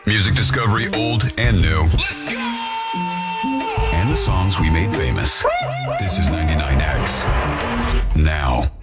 Music discovery old and new. Let's go! And the songs we made famous. This is 99X. Now.